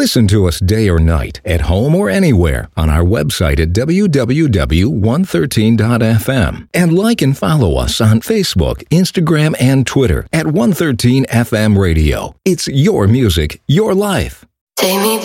Listen to us day or night, at home or anywhere, on our website at www.113.fm. And like and follow us on Facebook, Instagram, and Twitter at 113 FM Radio. It's your music, your life. Take me